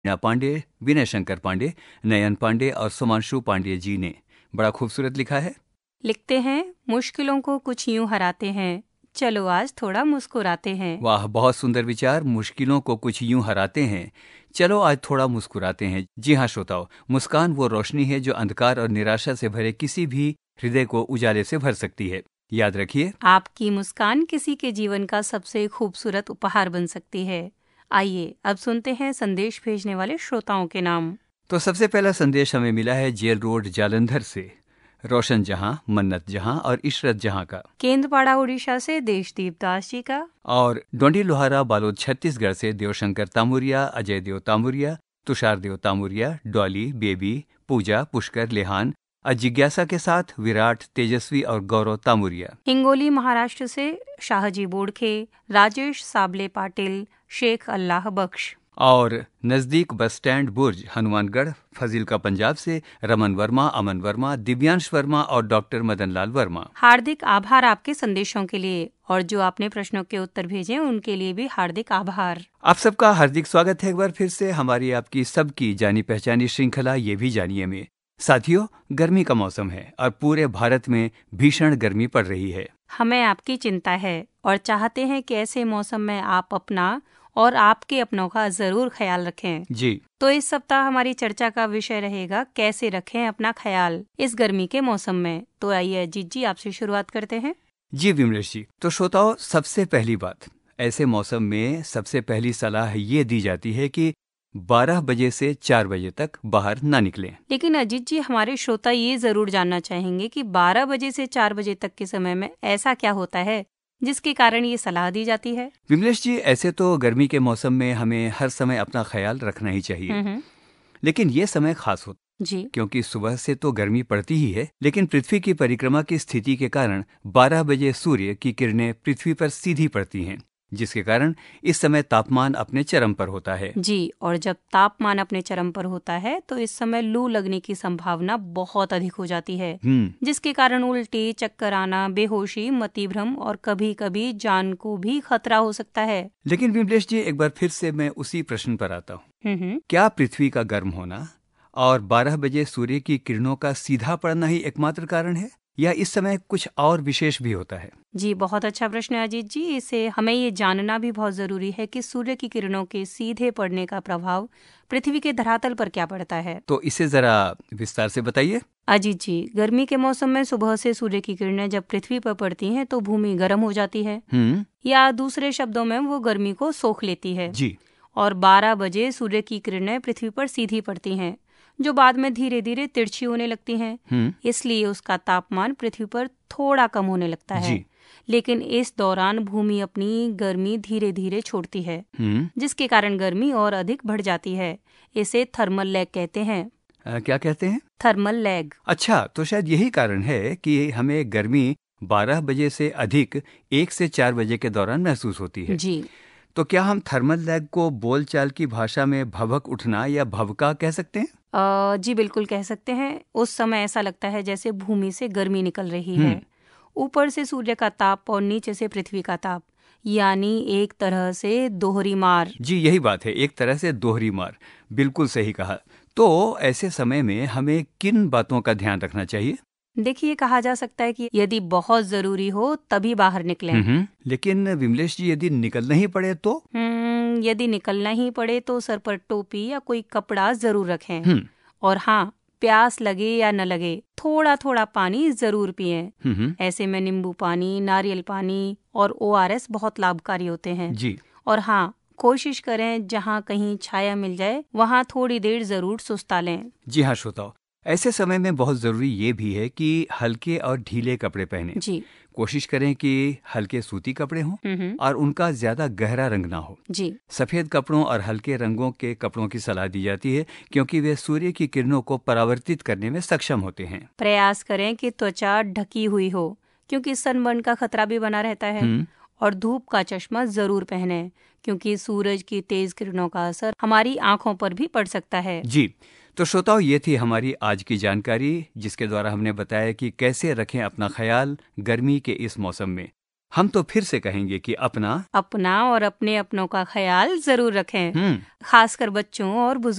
मीना पांडे, विनय शंकर पांडे, नयन पांडे और सुमांशु पांडे जी ने बड़ा खूबसूरत लिखा है। लिखते हैं, मुश्किलों को कुछ यूं हराते हैं, चलो आज थोड़ा मुस्कुराते हैं। वाह, बहुत सुंदर विचार। मुश्किलों को कुछ यूं हराते हैं, चलो आज थोड़ा मुस्कुराते हैं। जी हाँ श्रोताओ, मुस्कान वो रोशनी है जो अंधकार और निराशा से भरे किसी भी हृदय को उजाले से भर सकती है। याद रखिए, आपकी मुस्कान किसी के जीवन का सबसे खूबसूरत उपहार बन सकती है। आइए अब सुनते हैं संदेश भेजने वाले श्रोताओं के नाम। तो सबसे पहला संदेश हमें मिला है जेल रोड जालंधर से रोशन जहां, मन्नत जहां और इशरत जहां का। केंद्रपाड़ा उड़ीसा से देशदीप दास जी का। और डोंडी लोहारा बालोद छत्तीसगढ़ से देवशंकर तामुरिया, अजय देव तामुरिया, तुषार देव तामुरिया, डॉली, बेबी, पूजा, पुष्कर, लेहान, जिज्ञासा के साथ विराट, तेजस्वी और गौरव तामुरिया। हिंगोली महाराष्ट्र से शाहजी बोड़खे, राजेश साबले पाटिल, शेख अल्लाह बख्श। और नजदीक बस स्टैंड बुर्ज हनुमानगढ़ फजील पंजाब से रमन वर्मा, अमन वर्मा, दिव्यांश वर्मा और डॉक्टर मदन लाल वर्मा। हार्दिक आभार आपके संदेशों के लिए, और जो आपने प्रश्नों के उत्तर भेजे उनके लिए भी हार्दिक आभार। आप सबका हार्दिक स्वागत है एक बार फिर से हमारी आपकी सबकी जानी पहचानी श्रृंखला ये भी जानिए में। साथियों, गर्मी का मौसम है और पूरे भारत में भीषण गर्मी पड़ रही है। हमें आपकी चिंता है और चाहते हैं कि ऐसे मौसम में आप अपना और आपके अपनों का जरूर ख्याल रखें। जी, तो इस सप्ताह हमारी चर्चा का विषय रहेगा कैसे रखें अपना ख्याल इस गर्मी के मौसम में। तो आइए अजीत जी, आपसे शुरुआत करते हैं। जी विमलेश जी, तो श्रोताओं, सबसे पहली बात, ऐसे मौसम में सबसे पहली सलाह ये दी जाती है कि 12 बजे से 4 बजे तक बाहर ना निकलें। लेकिन अजीत जी, हमारे श्रोता ये जरूर जानना चाहेंगे कि 12 बजे से 4 बजे तक के समय में ऐसा क्या होता है जिसके कारण ये सलाह दी जाती है। विमलेश जी, ऐसे तो गर्मी के मौसम में हमें हर समय अपना ख्याल रखना ही चाहिए, लेकिन ये समय खास होता जी, क्योंकि सुबह से तो गर्मी पड़ती ही है, लेकिन पृथ्वी की परिक्रमा की स्थिति के कारण 12 बजे सूर्य की किरणें पृथ्वी पर सीधी पड़ती हैं, जिसके कारण इस समय तापमान अपने चरम पर होता है। जी, और जब तापमान अपने चरम पर होता है तो इस समय लू लगने की संभावना बहुत अधिक हो जाती है, जिसके कारण उल्टी, चक्कर आना, बेहोशी, मतिभ्रम और कभी कभी जान को भी खतरा हो सकता है। लेकिन विमलेश जी, एक बार फिर से मैं उसी प्रश्न पर आता हूँ, क्या पृथ्वी का गर्म होना और 12 बजे सूर्य की किरणों का सीधा पड़ना ही एकमात्र कारण है, या इस समय कुछ और विशेष भी होता है? जी, बहुत अच्छा प्रश्न है अजीत जी। इसे हमें ये जानना भी बहुत जरूरी है कि सूर्य की किरणों के सीधे पड़ने का प्रभाव पृथ्वी के धरातल पर क्या पड़ता है। तो इसे जरा विस्तार से बताइए। अजीत जी, गर्मी के मौसम में सुबह से सूर्य की किरणें जब पृथ्वी पर पड़ती हैं तो भूमि गर्म हो जाती है, या दूसरे शब्दों में वो गर्मी को सोख लेती है जी। और 12 बजे सूर्य की किरणें पृथ्वी पर सीधी पड़ती हैं, जो बाद में धीरे धीरे तिरछी होने लगती हैं। इसलिए उसका तापमान पृथ्वी पर थोड़ा कम होने लगता है जी। लेकिन इस दौरान भूमि अपनी गर्मी धीरे धीरे छोड़ती है, जिसके कारण गर्मी और अधिक बढ़ जाती है। इसे थर्मल लैग कहते हैं। क्या कहते हैं? Thermal lag. अच्छा, तो शायद यही कारण है कि हमें गर्मी 12 बजे से अधिक 1 से 4 बजे के दौरान महसूस होती है। जी, तो क्या हम थर्मल लैग को बोलचाल की भाषा में भभक उठना या भवका कह सकते हैं? जी बिल्कुल कह सकते हैं। उस समय ऐसा लगता है जैसे भूमि से गर्मी निकल रही है। ऊपर से सूर्य का ताप और नीचे से पृथ्वी का ताप, यानी एक तरह से दोहरी मार। जी, यही बात है, एक तरह से दोहरी मार। बिल्कुल सही कहा। तो ऐसे समय में हमें किन बातों का ध्यान रखना चाहिए? देखिए, कहा जा सकता है कि यदि बहुत जरूरी हो तभी बाहर निकलें। लेकिन विमलेश जी, यदि निकलना ही पड़े तो? यदि निकलना ही पड़े तो सर पर टोपी या कोई कपड़ा जरूर रखें। और हाँ, प्यास लगे या न लगे थोड़ा थोड़ा पानी जरूर पिएं। ऐसे में नींबू पानी, नारियल पानी और ORS बहुत लाभकारी होते हैं। जी। और हाँ, कोशिश करें जहाँ कहीं छाया मिल जाए वहाँ थोड़ी देर जरूर सुस्ता लें। जी हाँ श्रोताओ, ऐसे समय में बहुत जरूरी ये भी है कि हल्के और ढीले कपड़े पहने। जी, कोशिश करें कि हल्के सूती कपड़े हों और उनका ज्यादा गहरा रंग ना हो। जी, सफेद कपड़ों और हल्के रंगों के कपड़ों की सलाह दी जाती है क्योंकि वे सूर्य की किरणों को परावर्तित करने में सक्षम होते हैं। प्रयास करें कि त्वचा ढकी हुई हो क्योंकि सनबर्न का खतरा भी बना रहता है। और धूप का चश्मा जरूर पहने क्योंकि सूरज की तेज किरणों का असर हमारी आंखों पर भी पड़ सकता है। जी, तो श्रोताओं, ये थी हमारी आज की जानकारी, जिसके द्वारा हमने बताया कि कैसे रखें अपना ख्याल गर्मी के इस मौसम में। हम तो फिर से कहेंगे कि अपना और अपने अपनों का ख्याल जरूर रखें, खासकर बच्चों और बुजुर्गों